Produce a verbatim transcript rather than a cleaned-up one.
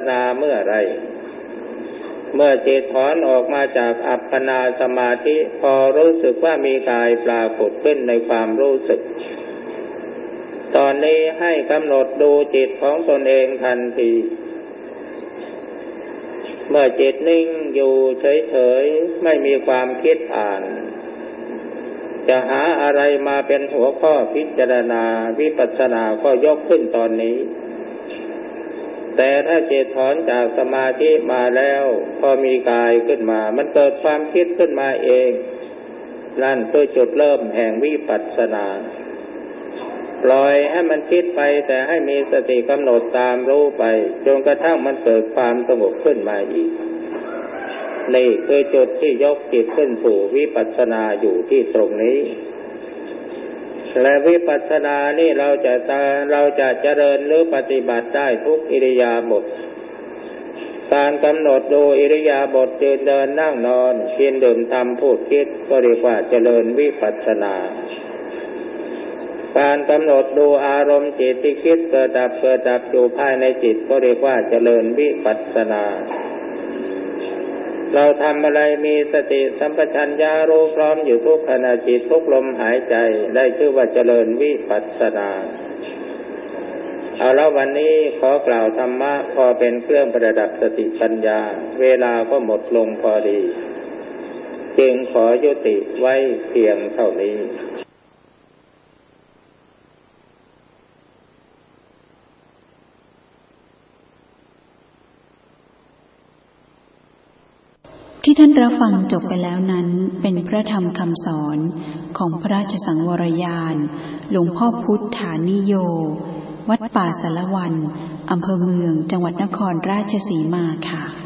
นาเมื่อไรเมื่อจิตถอนออกมาจากอัปปนาสมาธิพอรู้สึกว่ามีกายปรากฏขึ้นในความรู้สึกตอนนี้ให้กำหนดดูจิตของตนเองทันทีเมื่อจิตนิ่งอยู่เฉยๆไม่มีความคิดอ่านจะหาอะไรมาเป็นหัวข้อพิจารณาวิปัสสนาก็ยกขึ้นตอนนี้แต่ถ้าจิตถอนจากสมาธิมาแล้วพอมีกายขึ้นมามันเกิดความคิดขึ้นมาเองนั่นคือจุดเริ่มแห่งวิปัสสนาปล่อยให้มันคิดไปแต่ให้มีสติกำหนดตามรู้ไปจนกระทั่งมันเกิดความสงบขึ้นมาอีกนี่คือจุดที่ยกจิตขึ้นสู่วิปัสสนาอยู่ที่ตรงนี้และวิปัสสนานี่เราจะเราจะเจริญหรือปฏิบัติได้ทุกอิริยาบถการกำหนดดูอิริยาบถยืนเดินนั่งนอนกินดื่มทำพูดคิดก็เรียกว่าเจริญวิปัสสนาการกำหนดดูอารมณ์จิตที่คิดเกิดดับเกิดดับอยู่ภายในจิตก็เรียกว่าเจริญวิปัสสนาเราทำอะไรมีสติสัมปชัญญะรู้พร้อมอยู่ทุกขณะจิตทุกลมหายใจได้ชื่อว่าเจริญวิปัสสนาเอาละวันนี้ขอกล่าวธรรมะพอเป็นเครื่องประดับสติปัญญาเวลาก็หมดลงพอดีจึงขอยุติไว้เพียงเท่านี้ที่ท่านรับฟังจบไปแล้วนั้นเป็นพระธรรมคำสอนของพระราชสังวรยานหลวงพ่อพุทธานิโยวัดป่าสารวันอำเภอเมืองจังหวัดนครราชสีมาค่ะ